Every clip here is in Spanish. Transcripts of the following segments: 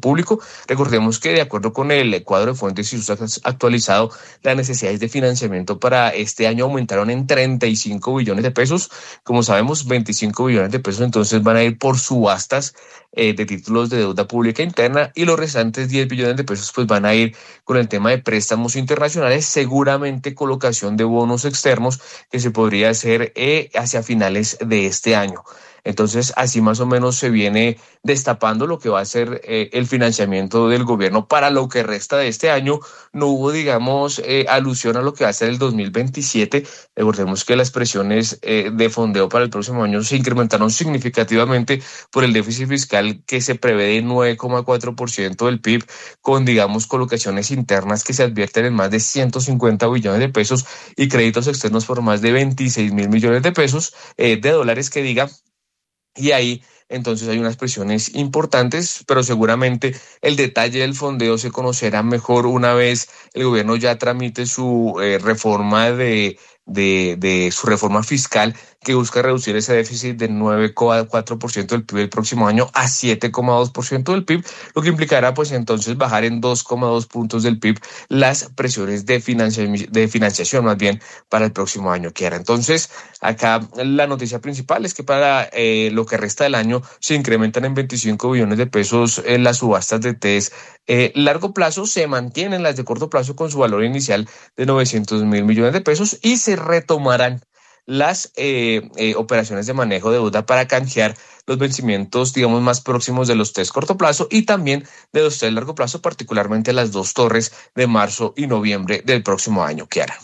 público. Recordemos que de acuerdo con el cuadro de fuentes y usos actualizado, las necesidades de financiamiento para este año aumentaron en 35 billones de pesos. Como sabemos, 25 billones de pesos entonces van a ir por subastas de títulos de deuda pública interna, y los restantes 10 billones de pesos pues van a ir con el tema de préstamos internacionales, seguramente colocación de bonos externos que se podría hacer hacia finales de este año. Entonces, así más o menos se viene destapando lo que va a ser el financiamiento del gobierno para lo que resta de este año. No hubo, digamos, alusión a lo que va a ser el 2027. Recordemos que las presiones de fondeo para el próximo año se incrementaron significativamente por el déficit fiscal que se prevé de 9,4% del PIB, con, digamos, colocaciones internas que se advierten en más de 150 billones de pesos y créditos externos por más de 26.000 millones de pesos, de dólares que diga. Y ahí entonces hay unas presiones importantes, pero seguramente el detalle del fondeo se conocerá mejor una vez el gobierno ya tramite su reforma de su reforma fiscal, que busca reducir ese déficit del 9,4% del PIB el próximo año a 7,2% del PIB, lo que implicará pues entonces bajar en 2,2 puntos del PIB las presiones de financiación más bien para el próximo año, Kiara. Entonces, acá la noticia principal es que para lo que resta del año se incrementan en 25 billones de pesos las subastas de TES largo plazo, se mantienen las de corto plazo con su valor inicial de 900.000 millones de pesos, y se retomarán las operaciones de manejo de deuda para canjear los vencimientos, digamos, más próximos de los TES corto plazo y también de los TES largo plazo, particularmente las dos torres de marzo y noviembre del próximo año, Kiara.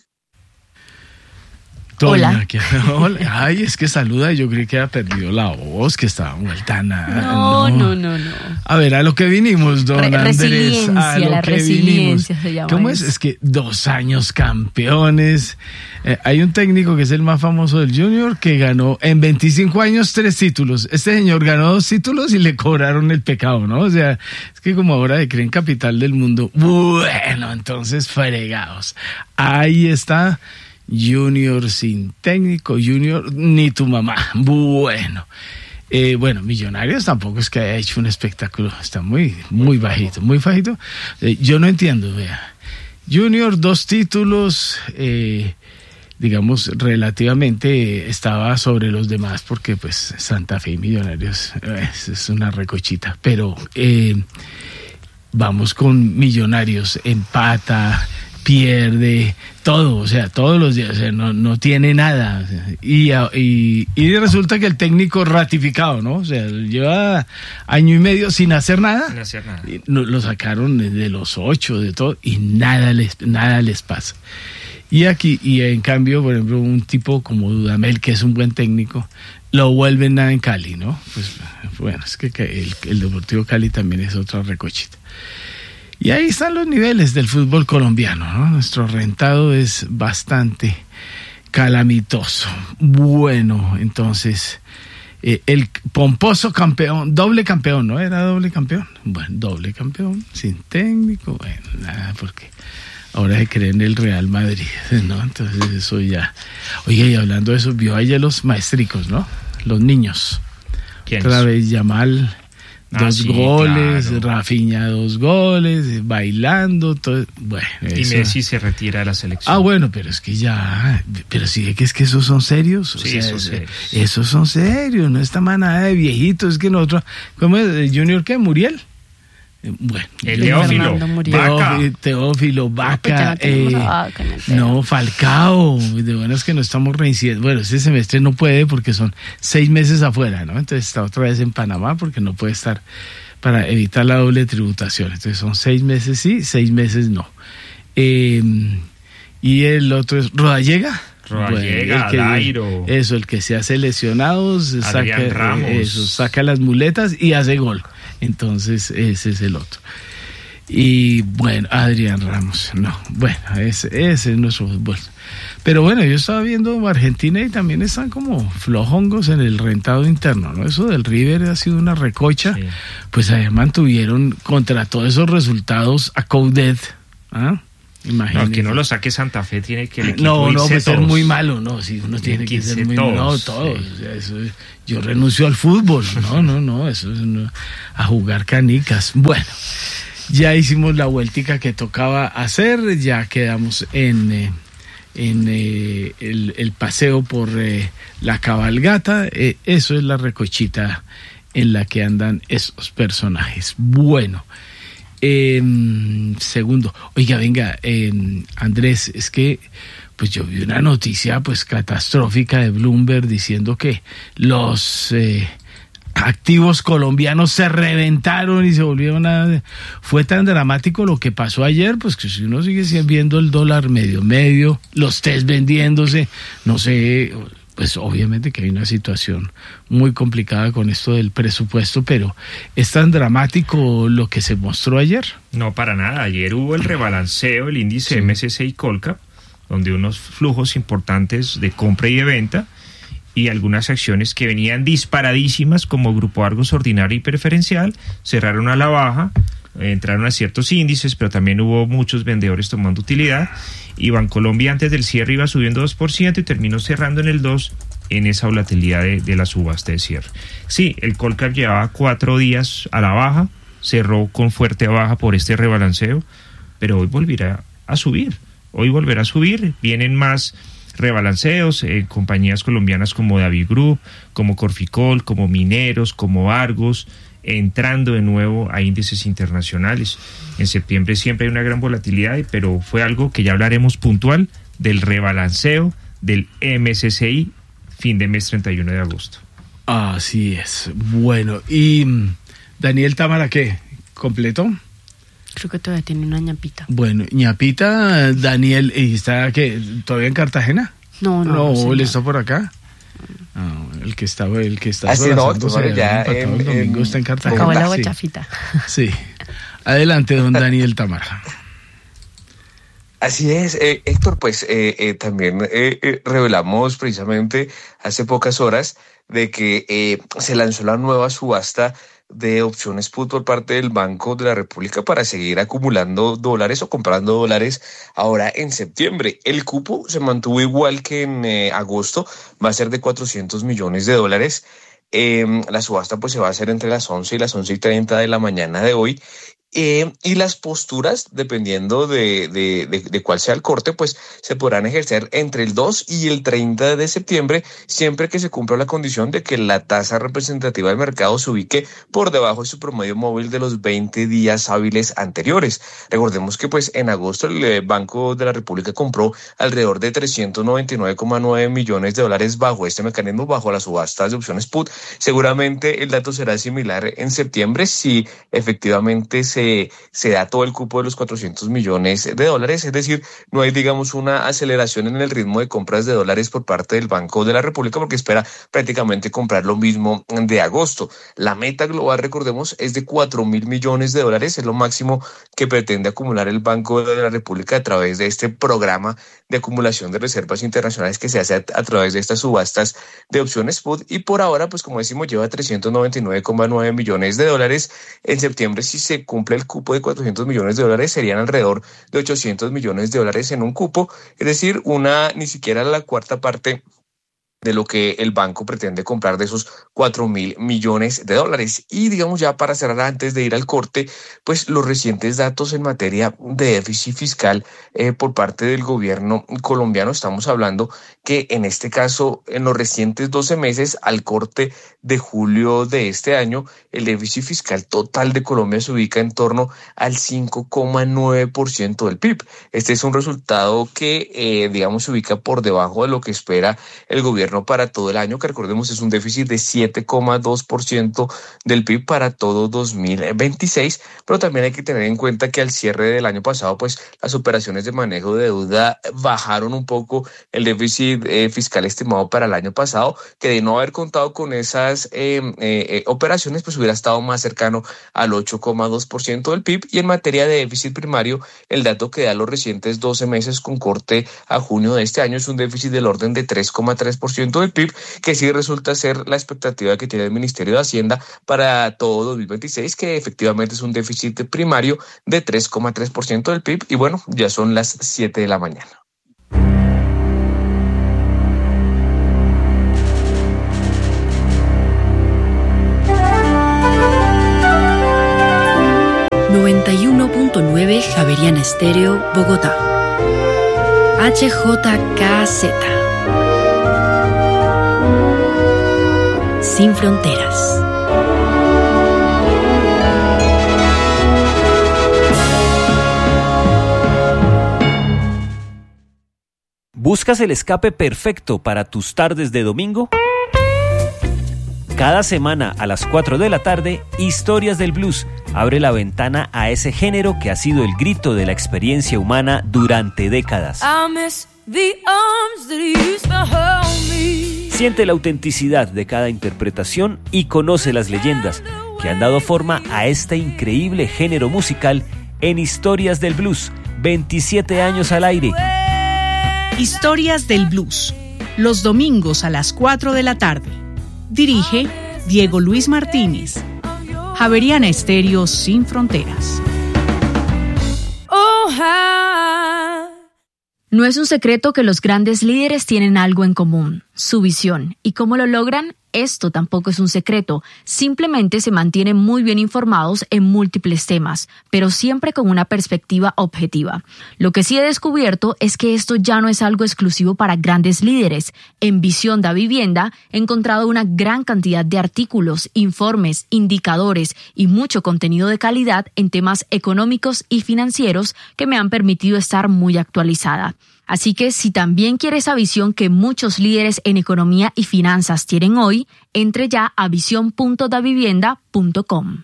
Hola. Ay, es que saluda, yo creí que había perdido la voz, que estaba vuelta nada. No. A ver, a lo que vinimos, don Andrés. A lo la que resiliencia vinimos. se llama. ¿Cómo eso. es? Es que 2 años campeones. Hay un técnico que es el más famoso del Junior que ganó en 25 años 3 títulos. Este señor ganó 2 títulos y le cobraron el pecado, ¿no? O sea, es que como ahora de creen capital del mundo. Bueno, entonces fregados. Ahí está. Junior sin técnico, Junior ni tu mamá. Bueno, Millonarios tampoco es que haya hecho un espectáculo, está muy bajito, muy bajito. Yo no entiendo, vea. Junior 2 títulos, digamos, relativamente estaba sobre los demás porque pues Santa Fe y Millonarios es una recochita, pero vamos con Millonarios, empata, pierde, todo, o sea, todos los días, o sea, no tiene nada, y resulta que el técnico ratificado, ¿no? O sea, lleva 1.5 años sin hacer nada. Sin hacer nada. Lo sacaron de los 8, de todo, y nada les pasa. Y en cambio, por ejemplo, un tipo como Dudamel, que es un buen técnico, lo vuelven nada en Cali, ¿no? Pues bueno, es que el Deportivo Cali también es otra recochita. Y ahí están los niveles del fútbol colombiano, ¿no? Nuestro rentado es bastante calamitoso. Bueno, entonces, el pomposo campeón, doble campeón, ¿no? ¿Era doble campeón? Bueno, doble campeón, sin técnico, bueno, nada, porque ahora se cree en el Real Madrid, ¿no? Entonces eso ya... Oye, y hablando de eso, vio ahí a los maestricos, ¿no? Los niños. ¿Quiénes? Otra vez Yamal... 2 goles, claro. Rafinha 2 goles, bailando, todo. Bueno, y eso. Messi se retira de la selección. Ah, bueno, pero es que ya, pero sí, es que esos son serios. Sí, esos son serios, no esta manada de viejitos, es que nosotros, ¿cómo es? ¿El Junior qué? ¿Muriel? Bueno, el Teófilo, Vaca, no, Falcao, de buenas que no estamos reincidiendo. Bueno, este semestre no puede porque son 6 meses afuera, ¿no? Entonces está otra vez en Panamá porque no puede estar para evitar la doble tributación. Entonces son 6 meses sí, 6 meses no. Y el otro es Rodallega, Dairo. Eso, el que se hace lesionado, saca las muletas y hace gol. Entonces ese es el otro. Y bueno, Adrián Ramos, no, bueno, ese es nuestro fútbol. Pero bueno, yo estaba viendo Argentina y también están como flojongos en el rentado interno, ¿no? Eso del River ha sido una recocha, sí. Pues allá mantuvieron contra todos esos resultados a Coudet, ¿ah? Imagínese. No, que no lo saque Santa Fe, tiene que el equipo no, irse pues ser todos. muy malo, no, sí, uno tiene que ser muy todos. no, todos. Sí. O sea, eso, yo renuncio al fútbol, no, eso es a jugar canicas. Bueno, ya hicimos la vueltica que tocaba hacer, ya quedamos en el paseo por la cabalgata, eso es la recochita en la que andan esos personajes. Bueno, segundo, oiga, venga, Andrés, es que pues yo vi una noticia pues catastrófica de Bloomberg diciendo que los activos colombianos se reventaron y se volvieron a... Fue tan dramático lo que pasó ayer, pues que si uno sigue viendo el dólar medio, los test vendiéndose, no sé, pues obviamente que hay una situación muy complicada con esto del presupuesto, pero ¿es tan dramático lo que se mostró ayer? No, para nada. Ayer hubo el rebalanceo del índice MSCI Colcap, donde unos flujos importantes de compra y de venta y algunas acciones que venían disparadísimas como Grupo Argos ordinario y preferencial cerraron a la baja, entraron a ciertos índices, pero también hubo muchos vendedores tomando utilidad, y Bancolombia antes del cierre iba subiendo 2% y terminó cerrando en el 2% en esa volatilidad de la subasta de cierre. Sí, el Colcap llevaba 4 días a la baja, cerró con fuerte baja por este rebalanceo, pero hoy volverá a subir. Vienen más rebalanceos, compañías colombianas como David Group, como Corficol, como Mineros, como Argos, entrando de nuevo a índices internacionales. En septiembre siempre hay una gran volatilidad, pero fue algo que ya hablaremos puntual del rebalanceo del MSCI fin de mes 31 de agosto. Así es. Bueno, y Daniel Támara, ¿qué? ¿Completo? Creo que todavía tiene una ñapita. Bueno, ñapita, Daniel, ¿y está qué? ¿Todavía en Cartagena? No, él está por acá. El que está así no, ya el domingo está en Cartagena. Acabó la guachafita. Sí. Adelante, don Daniel Támara. Así es, Héctor, pues también revelamos precisamente hace pocas horas de que se lanzó la nueva subasta de opciones put por parte del Banco de la República para seguir acumulando dólares o comprando dólares ahora en septiembre. El cupo se mantuvo igual que en agosto, va a ser de 400 millones de dólares. La subasta pues se va a hacer entre las 11 y las 11:30 de la mañana de hoy. Y las posturas, dependiendo de cuál sea el corte, pues se podrán ejercer entre el 2 y el 30 de septiembre, siempre que se cumpla la condición de que la tasa representativa del mercado se ubique por debajo de su promedio móvil de los 20 días hábiles anteriores. Recordemos que pues en agosto el Banco de la República compró alrededor de 399,9 millones de dólares bajo este mecanismo, bajo las subastas de opciones put. Seguramente el dato será similar en septiembre si efectivamente se da todo el cupo de los 400 millones de dólares, es decir, no hay, digamos, una aceleración en el ritmo de compras de dólares por parte del Banco de la República, porque espera prácticamente comprar lo mismo de agosto. La meta global, recordemos, es de 4.000 millones de dólares, es lo máximo que pretende acumular el Banco de la República a través de este programa de acumulación de reservas internacionales que se hace a través de estas subastas de opciones put, y por ahora, pues como decimos, lleva 399,9 millones de dólares. En septiembre, si se cumple el cupo de 400 millones de dólares, serían alrededor de 800 millones de dólares en un cupo, es decir, ni siquiera la cuarta parte de lo que el banco pretende comprar de esos 4.000 millones de dólares. Y digamos, ya para cerrar, antes de ir al corte, pues los recientes datos en materia de déficit fiscal por parte del gobierno colombiano. Estamos hablando que en este caso, en los recientes 12 meses al corte de julio de este año, el déficit fiscal total de Colombia se ubica en torno al 5,9% del PIB. Este es un resultado que, digamos, se ubica por debajo de lo que espera el gobierno para todo el año, que recordemos es un déficit de 7,2% del PIB para todo 2026, pero también hay que tener en cuenta que al cierre del año pasado, pues las operaciones de manejo de deuda bajaron un poco el déficit fiscal estimado para el año pasado, que de no haber contado con esas operaciones, pues hubiera estado más cercano al 8,2% del PIB. Y en materia de déficit primario, el dato que da los recientes 12 meses con corte a junio de este año es un déficit del orden de 3,3%, 4% del PIB, que sí resulta ser la expectativa que tiene el Ministerio de Hacienda para todo 2026, que efectivamente es un déficit primario de 3,3% del PIB. Y bueno, ya son las 7 de la mañana. Javeriana Estéreo, Bogotá. HJKZ. Sin fronteras. ¿Buscas el escape perfecto para tus tardes de domingo? Cada semana a las 4 de la tarde, Historias del Blues abre la ventana a ese género que ha sido el grito de la experiencia humana durante décadas. Siente la autenticidad de cada interpretación y conoce las leyendas que han dado forma a este increíble género musical en Historias del Blues, 27 años al aire. Historias del Blues, los domingos a las 4 de la tarde. Dirige Diego Luis Martínez. Javeriana Estéreo Sin Fronteras. No es un secreto que los grandes líderes tienen algo en común, su visión. ¿Y cómo lo logran? Esto tampoco es un secreto, simplemente se mantienen muy bien informados en múltiples temas, pero siempre con una perspectiva objetiva. Lo que sí he descubierto es que esto ya no es algo exclusivo para grandes líderes. En Visión da Vivienda he encontrado una gran cantidad de artículos, informes, indicadores y mucho contenido de calidad en temas económicos y financieros que me han permitido estar muy actualizada. Así que si también quiere esa visión que muchos líderes en economía y finanzas tienen hoy, entre ya a visión.davivienda.com.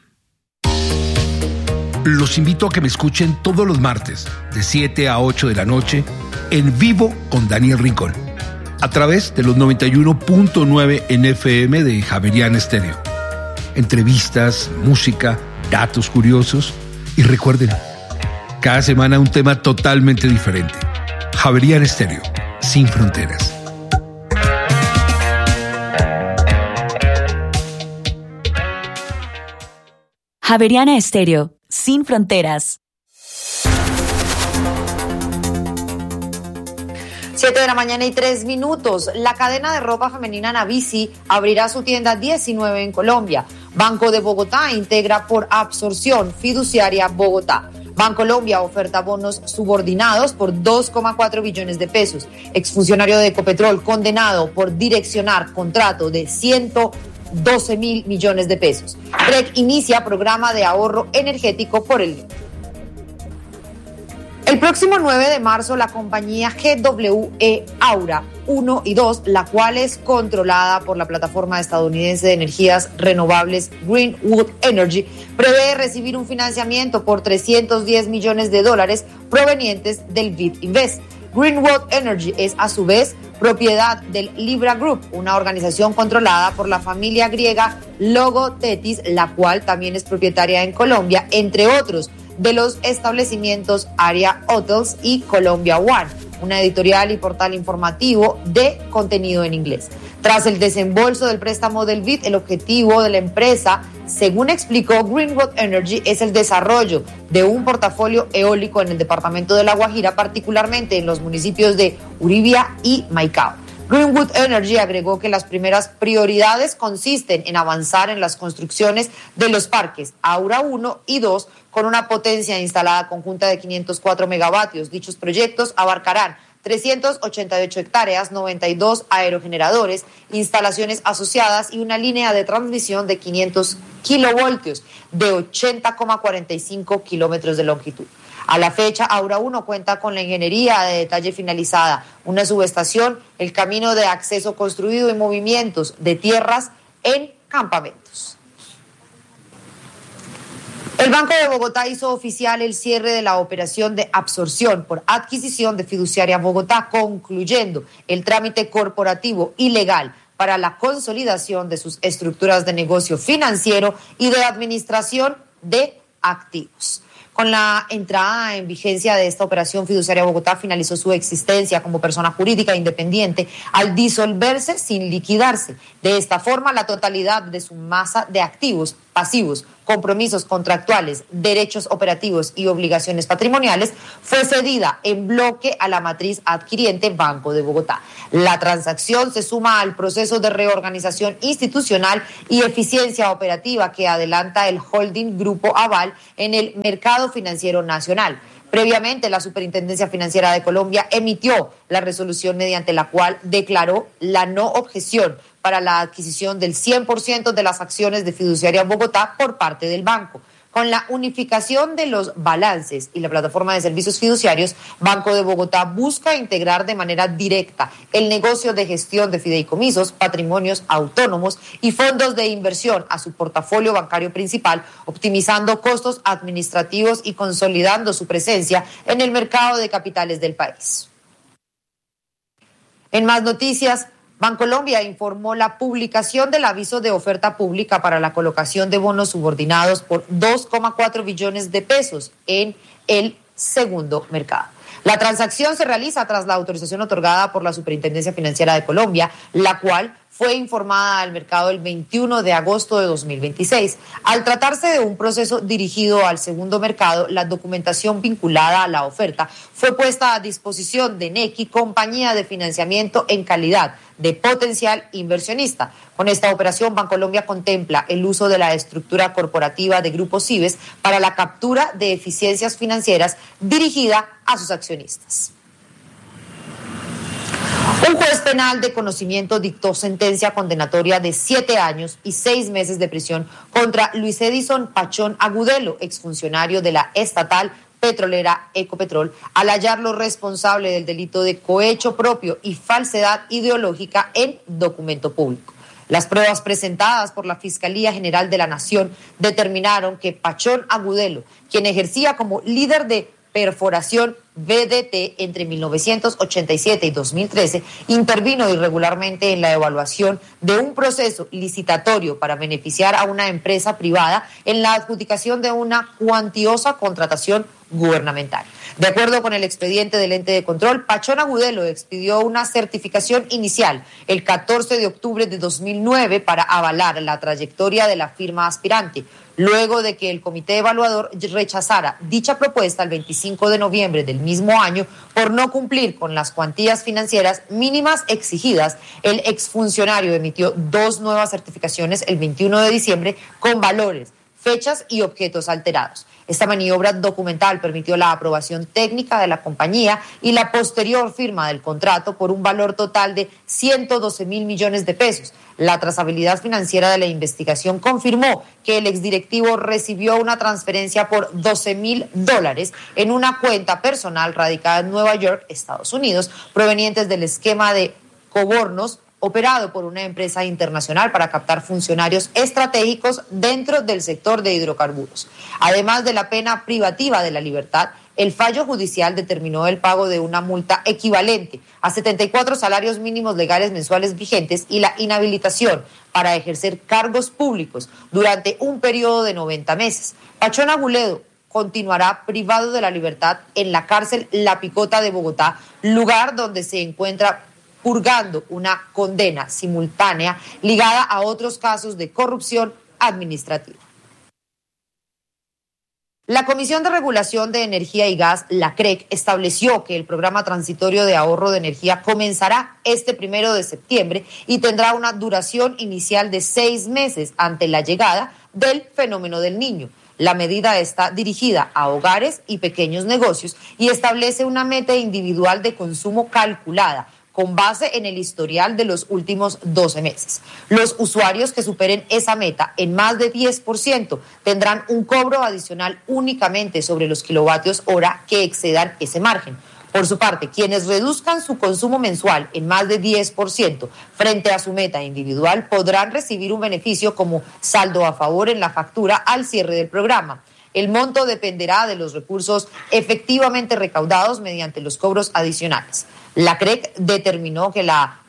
Los invito a que me escuchen todos los martes, de 7 a 8 de la noche, en vivo con Daniel Rincón, a través de los 91.9 en FM de Javeriana Estéreo. Entrevistas, música, datos curiosos y recuerden, cada semana un tema totalmente diferente. Javeriana Estéreo, sin fronteras. Javeriana Estéreo, sin fronteras. 7 de la mañana y 3 minutos. La cadena de ropa femenina Navisi abrirá su tienda 19 en Colombia. Banco de Bogotá integra por absorción fiduciaria Bogotá. Bancolombia oferta bonos subordinados por 2,4 billones de pesos. Exfuncionario de Ecopetrol condenado por direccionar contrato de 112.000 millones de pesos. REC inicia programa de ahorro energético por el... El próximo 9 de marzo, la compañía GWE Aura 1 y 2, la cual es controlada por la plataforma estadounidense de energías renovables Greenwood Energy, prevé recibir un financiamiento por $310 millones provenientes del BID Invest. Greenwood Energy es, a su vez, propiedad del Libra Group, una organización controlada por la familia griega Logothetis, la cual también es propietaria en Colombia, entre otros, de los establecimientos Aria Hotels y Colombia One, una editorial y portal informativo de contenido en inglés. Tras el desembolso del préstamo del BID, el objetivo de la empresa, según explicó Greenwood Energy, es el desarrollo de un portafolio eólico en el departamento de La Guajira, particularmente en los municipios de Uribia y Maicao. Greenwood Energy agregó que las primeras prioridades consisten en avanzar en las construcciones de los parques Aura 1 y 2 con una potencia instalada conjunta de 504 megavatios. Dichos proyectos abarcarán 388 hectáreas, 92 aerogeneradores, instalaciones asociadas y una línea de transmisión de 500 kilovoltios de 80,45 kilómetros de longitud. A la fecha, Aura 1 cuenta con la ingeniería de detalle finalizada, una subestación, el camino de acceso construido y movimientos de tierras en campamentos. El Banco de Bogotá hizo oficial el cierre de la operación de absorción por adquisición de Fiduciaria Bogotá, concluyendo el trámite corporativo y legal para la consolidación de sus estructuras de negocio financiero y de administración de activos. Con la entrada en vigencia de esta operación, Fiduciaria Bogotá finalizó su existencia como persona jurídica independiente al disolverse sin liquidarse. De esta forma, la totalidad de su masa de activos, pasivos, compromisos contractuales, derechos operativos y obligaciones patrimoniales fue cedida en bloque a la matriz adquiriente Banco de Bogotá. La transacción se suma al proceso de reorganización institucional y eficiencia operativa que adelanta el holding Grupo Aval en el mercado financiero nacional. Previamente, la Superintendencia Financiera de Colombia emitió la resolución mediante la cual declaró la no objeción para la adquisición del 100% de las acciones de Fiduciaria Bogotá por parte del banco. Con la unificación de los balances y la plataforma de servicios fiduciarios, Banco de Bogotá busca integrar de manera directa el negocio de gestión de fideicomisos, patrimonios autónomos y fondos de inversión a su portafolio bancario principal, optimizando costos administrativos y consolidando su presencia en el mercado de capitales del país. En más noticias, Bancolombia informó la publicación del aviso de oferta pública para la colocación de bonos subordinados por 2,4 billones de pesos en el segundo mercado. La transacción se realiza tras la autorización otorgada por la Superintendencia Financiera de Colombia, la cual fue informada al mercado el 21 de agosto de 2026. Al tratarse de un proceso dirigido al segundo mercado, la documentación vinculada a la oferta fue puesta a disposición de NECI, compañía de financiamiento en calidad de potencial inversionista. Con esta operación, Bancolombia contempla el uso de la estructura corporativa de Grupo Cibes para la captura de eficiencias financieras dirigida a sus accionistas. Un juez penal de conocimiento dictó sentencia condenatoria de 7 años y 6 meses de prisión contra Luis Edison Pachón Agudelo, exfuncionario de la estatal petrolera Ecopetrol, al hallarlo responsable del delito de cohecho propio y falsedad ideológica en documento público. Las pruebas presentadas por la Fiscalía General de la Nación determinaron que Pachón Agudelo, quien ejercía como líder de perforación BDT entre 1987 y 2013, intervino irregularmente en la evaluación de un proceso licitatorio para beneficiar a una empresa privada en la adjudicación de una cuantiosa contratación gubernamental. De acuerdo con el expediente del ente de control, Pachón Agudelo expidió una certificación inicial el 14 de octubre de 2009 para avalar la trayectoria de la firma aspirante, luego de que el comité evaluador rechazara dicha propuesta el 25 de noviembre del mismo año por no cumplir con las cuantías financieras mínimas exigidas. El exfuncionario emitió 2 nuevas certificaciones el 21 de diciembre con valores, fechas y objetos alterados. Esta maniobra documental permitió la aprobación técnica de la compañía y la posterior firma del contrato por un valor total de 112.000 millones de pesos. La trazabilidad financiera de la investigación confirmó que el exdirectivo recibió una transferencia por $12.000 en una cuenta personal radicada en Nueva York, Estados Unidos, provenientes del esquema de cobornos operado por una empresa internacional para captar funcionarios estratégicos dentro del sector de hidrocarburos. Además de la pena privativa de la libertad, el fallo judicial determinó el pago de una multa equivalente a 74 salarios mínimos legales mensuales vigentes y la inhabilitación para ejercer cargos públicos durante un periodo de 90 meses. Pachón Agudelo continuará privado de la libertad en la cárcel La Picota de Bogotá, lugar donde se encuentra purgando una condena simultánea ligada a otros casos de corrupción administrativa. La Comisión de Regulación de Energía y Gas, la CREG, estableció que el programa transitorio de ahorro de energía comenzará este 1 de septiembre y tendrá una duración inicial de 6 meses ante la llegada del fenómeno del Niño. La medida está dirigida a hogares y pequeños negocios y establece una meta individual de consumo calculada con base en el historial de los últimos 12 meses. Los usuarios que superen esa meta en más de 10% tendrán un cobro adicional únicamente sobre los kilovatios hora que excedan ese margen. Por su parte, quienes reduzcan su consumo mensual en más de 10% frente a su meta individual podrán recibir un beneficio como saldo a favor en la factura al cierre del programa. El monto dependerá de los recursos efectivamente recaudados mediante los cobros adicionales. La CREG determinó que la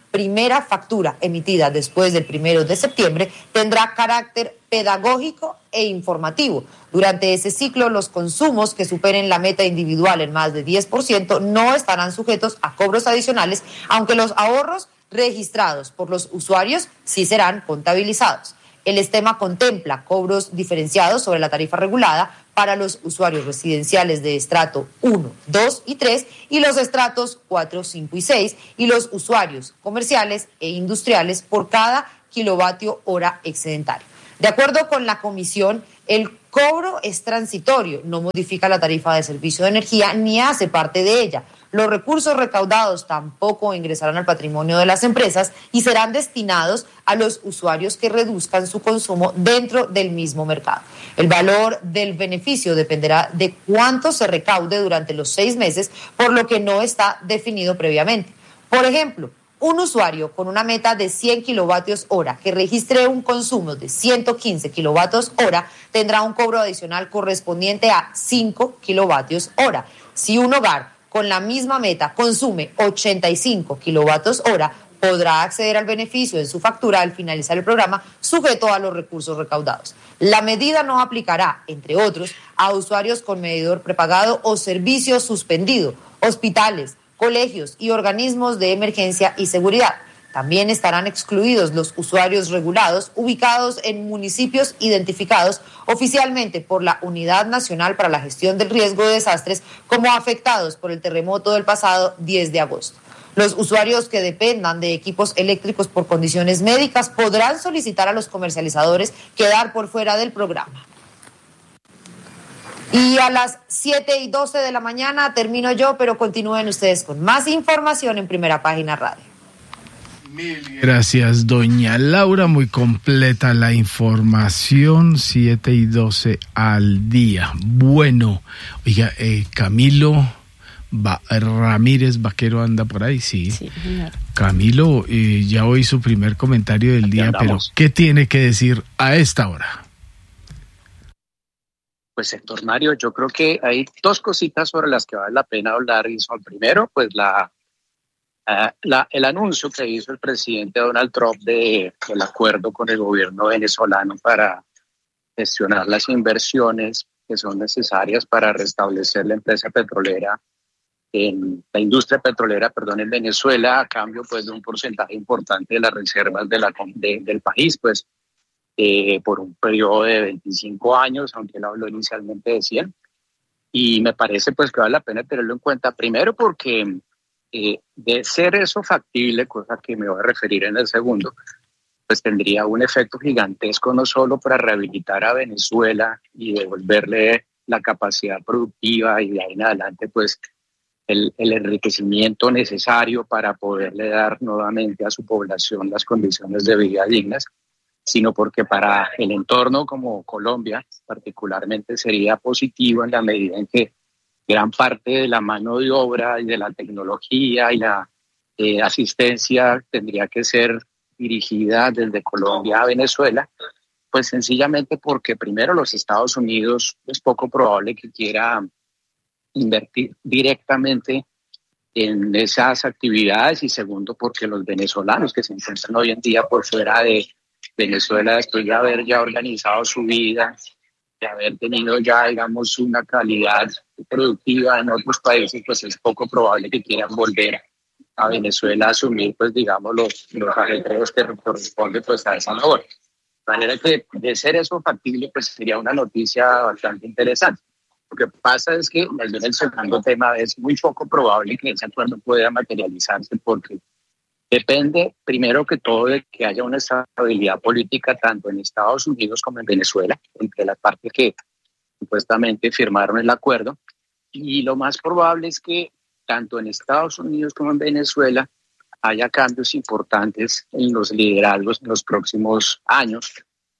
primera factura emitida después del 1 de septiembre tendrá carácter pedagógico e informativo. Durante ese ciclo, los consumos que superen la meta individual en más de 10% no estarán sujetos a cobros adicionales, aunque los ahorros registrados por los usuarios sí serán contabilizados. El esquema contempla cobros diferenciados sobre la tarifa regulada para los usuarios residenciales de estrato 1, 2 y 3 y los estratos 4, 5 y 6 y los usuarios comerciales e industriales por cada kilovatio hora excedentario. De acuerdo con la comisión, el cobro es transitorio, no modifica la tarifa de servicio de energía ni hace parte de ella. Los recursos recaudados tampoco ingresarán al patrimonio de las empresas y serán destinados a los usuarios que reduzcan su consumo dentro del mismo mercado. El valor del beneficio dependerá de cuánto se recaude durante los 6 meses, por lo que no está definido previamente. Por ejemplo, un usuario con una meta de 100 kilovatios hora que registre un consumo de 115 kilovatios hora tendrá un cobro adicional correspondiente a 5 kilovatios hora. Si un hogar con la misma meta consume 85 kilovatios hora, podrá acceder al beneficio en su factura al finalizar el programa, sujeto a los recursos recaudados. La medida no aplicará, entre otros, a usuarios con medidor prepagado o servicio suspendido, hospitales, colegios y organismos de emergencia y seguridad. También estarán excluidos los usuarios regulados ubicados en municipios identificados oficialmente por la Unidad Nacional para la Gestión del Riesgo de Desastres como afectados por el terremoto del pasado 10 de agosto. Los usuarios que dependan de equipos eléctricos por condiciones médicas podrán solicitar a los comercializadores quedar por fuera del programa. Y a las 7:12 de la mañana termino yo, pero continúen ustedes con más información en Primera Página Radio. Gracias, doña Laura, muy completa la información, 7:12 al día. Bueno, oiga, Camilo Ramírez Vaquero anda por ahí, sí. Sí, señor. Camilo, ya oí su primer comentario del día, pero ¿qué tiene que decir a esta hora? Pues, Héctor Mario, yo creo que hay 2 cositas sobre las que vale la pena hablar. Y son, primero, pues el anuncio que hizo el presidente Donald Trump del acuerdo con el gobierno venezolano para gestionar las inversiones que son necesarias para restablecer la industria petrolera en Venezuela, a cambio pues de un porcentaje importante de las reservas del país, pues por un periodo de 25 años, aunque él habló inicialmente de 100. Y me parece pues que vale la pena tenerlo en cuenta, primero porque de ser eso factible, cosa que me voy a referir en el segundo, pues tendría un efecto gigantesco no solo para rehabilitar a Venezuela y devolverle la capacidad productiva y de ahí en adelante pues el enriquecimiento necesario para poderle dar nuevamente a su población las condiciones de vida dignas, sino porque para el entorno como Colombia particularmente sería positivo en la medida en que gran parte de la mano de obra y de la tecnología y la asistencia tendría que ser dirigida desde Colombia a Venezuela, pues sencillamente porque primero los Estados Unidos es poco probable que quiera invertir directamente en esas actividades, y segundo porque los venezolanos que se encuentran hoy en día por fuera de Venezuela, después de haber ya organizado su vida, de haber tenido ya, digamos, una calidad productiva en otros países, pues es poco probable que quieran volver a Venezuela a asumir, pues digamos, los ajetreos que corresponden pues a esa labor. De manera que, de ser eso factible, pues sería una noticia bastante interesante. Lo que pasa es que, en el segundo tema, es muy poco probable que ese acuerdo pueda materializarse porque depende, primero que todo, de que haya una estabilidad política tanto en Estados Unidos como en Venezuela, entre las partes que supuestamente firmaron el acuerdo. Y lo más probable es que tanto en Estados Unidos como en Venezuela haya cambios importantes en los liderazgos en los próximos años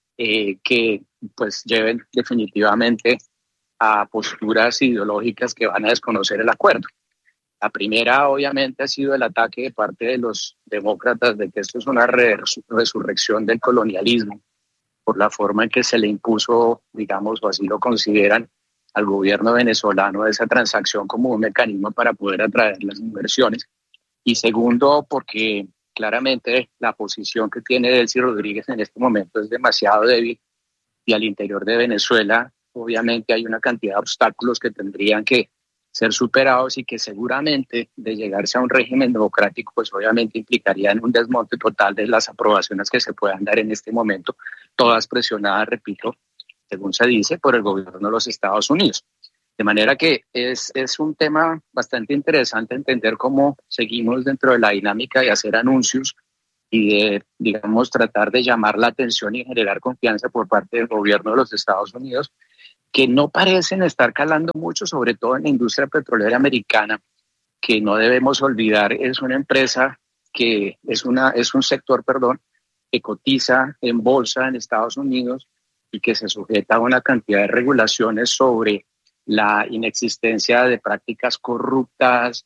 que pues lleven definitivamente a posturas ideológicas que van a desconocer el acuerdo. La primera, obviamente, ha sido el ataque de parte de los demócratas de que esto es una resurrección del colonialismo por la forma en que se le impuso, digamos, o así lo consideran, al gobierno venezolano esa transacción como un mecanismo para poder atraer las inversiones. Y segundo, porque claramente la posición que tiene Delcy Rodríguez en este momento es demasiado débil y al interior de Venezuela obviamente hay una cantidad de obstáculos que tendrían que ser superados y que seguramente de llegarse a un régimen democrático pues obviamente implicarían un desmonte total de las aprobaciones que se puedan dar en este momento, todas presionadas, repito, según se dice, por el gobierno de los Estados Unidos. De manera que es un tema bastante interesante entender cómo seguimos dentro de la dinámica de hacer anuncios y de, digamos, tratar de llamar la atención y generar confianza por parte del gobierno de los Estados Unidos, que no parecen estar calando mucho, sobre todo en la industria petrolera americana, que no debemos olvidar es una empresa que es un sector, que cotiza en bolsa en Estados Unidos y que se sujeta a una cantidad de regulaciones sobre la inexistencia de prácticas corruptas,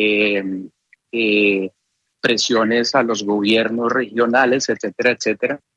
de presiones a los gobiernos regionales, etcétera, etcétera.